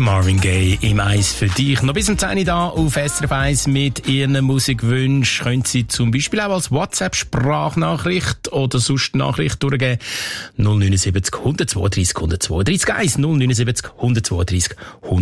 Der Marvin Gaye im Eis für dich. Noch bis zum 10 Uhr da auf SRF 1 mit Ihren Musikwünschen. Können Sie zum Beispiel auch als WhatsApp-Sprachnachricht oder sonst Nachricht durchgeben. 079 132 132 1. 079 132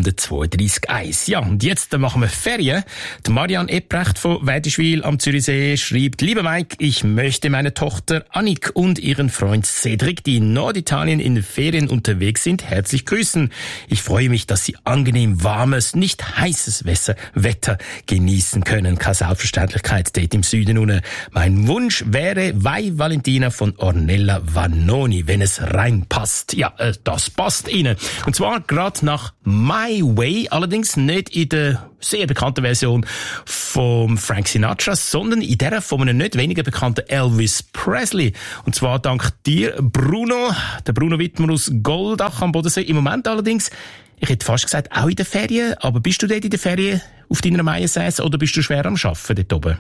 132 1. Ja, und jetzt machen wir Ferien. Die Marianne Ebrecht von Wädischwil am Zürichsee schreibt: Lieber Mike, ich möchte meine Tochter Annik und ihren Freund Cedric, die in Norditalien in den Ferien unterwegs sind, herzlich grüßen. Ich freue mich, dass sie angenehm warmes, nicht heißes Wetter genießen können. Keine Selbstverständlichkeit, dort im Süden unten. Mein Wunsch wäre Vai Valentina von Ornella Vanoni, wenn es reinpasst. Ja, das passt Ihnen. Und zwar gerade nach My Way, allerdings nicht in der sehr bekannten Version von Frank Sinatra, sondern in der von einem nicht weniger bekannten Elvis Presley. Und zwar dank dir, Bruno, der Bruno Wittmer aus Goldach am Bodensee. Im Moment allerdings, ich hätte fast gesagt, auch in der Ferien. Aber bist du dort in der Ferien auf deiner Majestät oder bist du schwer am Arbeiten dort oben?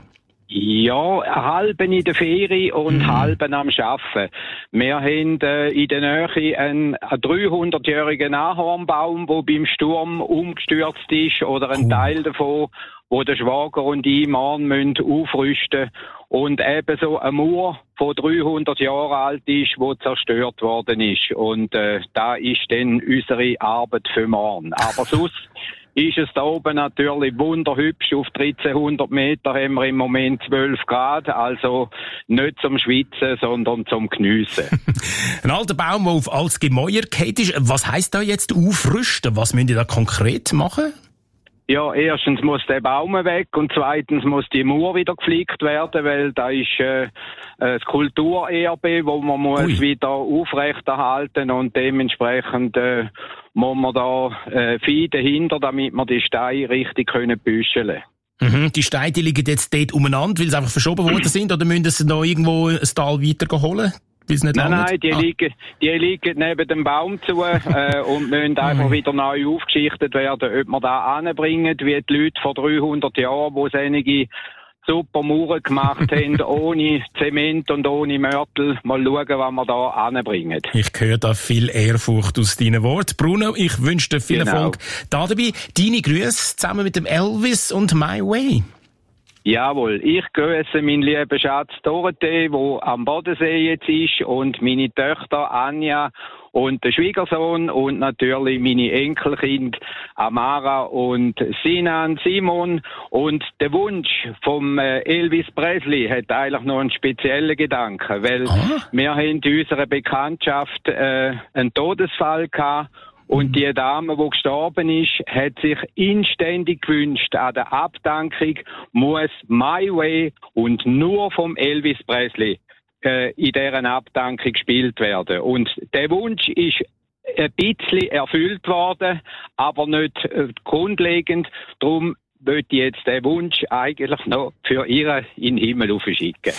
Ja, halb in der Ferien und halb am Arbeiten. Wir haben in der Nähe einen 300-jährigen Ahornbaum, der beim Sturm umgestürzt ist, oder ein Teil davon, wo der Schwager und ich morgen aufrüsten müssen. Und ebenso eine Mauer, die 300 Jahre alt ist, die zerstört worden ist. Und da ist dann unsere Arbeit für morgen. Aber sonst ist es da oben natürlich wunderhübsch. Auf 1300 Meter haben wir im Moment 12 Grad. Also nicht zum Schwitzen, sondern zum Geniessen. Ein alter Baum, der auf altes Gemäuer gefallen ist. Was heisst da jetzt aufrüsten? Was müsst ihr da konkret machen? Ja, erstens muss der Baum weg und zweitens muss die Mauer wieder gepflegt werden, weil da ist das Kulturerbe, wo man muss wieder aufrechterhalten und dementsprechend muss man da viel dahinter, damit wir die Steine richtig büscheln können. Die Steine die liegen jetzt dort umeinander, weil sie einfach verschoben worden sind, oder müssen sie noch irgendwo ein Tal weiter holen? Nein, die liegen neben dem Baum zu und müssen einfach wieder neu aufgeschichtet werden, ob wir da anbringen, wie die Leute vor 300 Jahren, wo sie einige super Mauern gemacht haben, ohne Zement und ohne Mörtel. Mal schauen, was wir da anbringen. Ich höre da viel Ehrfurcht aus deinen Worten. Bruno, ich wünsche dir viel Erfolg da dabei. Deine Grüße zusammen mit dem Elvis und My Way. Jawohl, ich grüße meinen lieben Schatz Dorothee, der am Bodensee jetzt ist, und meine Töchter Anja und der Schwiegersohn und natürlich meine Enkelkind Amara und Sinan, Simon. Und der Wunsch vom Elvis Presley hat eigentlich noch einen speziellen Gedanken, weil wir haben in unserer Bekanntschaft einen Todesfall gehabt. Und die Dame, die gestorben ist, hat sich inständig gewünscht, an der Abdankung muss My Way und nur vom Elvis Presley in deren Abdankung gespielt werden. Und der Wunsch ist ein bisschen erfüllt worden, aber nicht grundlegend. Darum würde ich jetzt den Wunsch eigentlich noch für ihr in den Himmel aufschicken.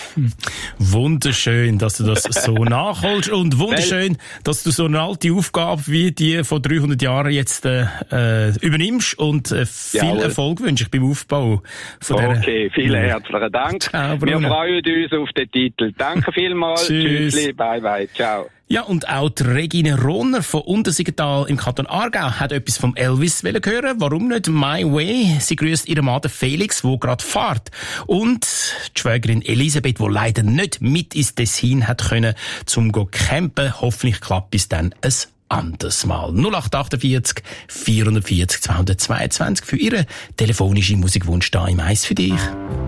Wunderschön, dass du das so nachholst und wunderschön, dass du so eine alte Aufgabe wie die vor 300 Jahren jetzt übernimmst und viel Erfolg wünsche ich beim Aufbau von der. Okay, vielen herzlichen Dank. Ciao, wir freuen uns auf den Titel. Danke vielmals. Tschüss. Bye bye. Ciao. Ja, und auch die Regine Rohner von Untersiggenthal im Kanton Aargau hat etwas vom Elvis hören. Warum nicht My Way? Sie grüßt ihren Mann Felix, der gerade fährt. Und die Schwägerin Elisabeth, die leider nicht mit ins Tessin hat können, zum go campen. Hoffentlich klappt es dann ein anderes Mal. 0848 440 222 für Ihren telefonischen Musikwunsch da im Eis für dich.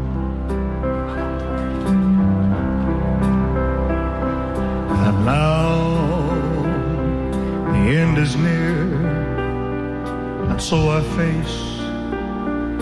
And now the end is near, and so I face